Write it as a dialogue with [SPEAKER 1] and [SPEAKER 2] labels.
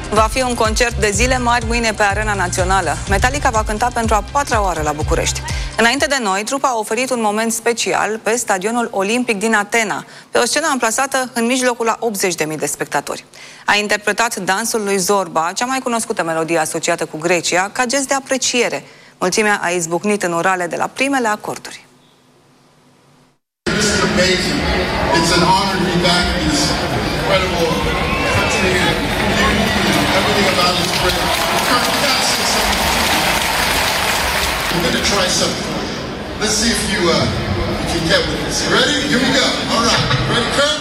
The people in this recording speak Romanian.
[SPEAKER 1] Va fi un concert de zile mari mâine pe Arena Națională. Metallica va cânta pentru a 4-a oară la București. Înainte de noi, trupa a oferit un moment special pe Stadionul Olimpic din Atena, pe o scenă amplasată în mijlocul a 80.000 de spectatori. A interpretat dansul lui Zorba, cea mai cunoscută melodie asociată cu Grecia, ca gest de apreciere. Mulțimea a izbucnit în urale de la primele acorduri.
[SPEAKER 2] It's an honor to be back in this incredible country. Everything about it's great. We're going to try something. Let's see if you can get with this. You ready? Here we go. All right. Ready, Kurt?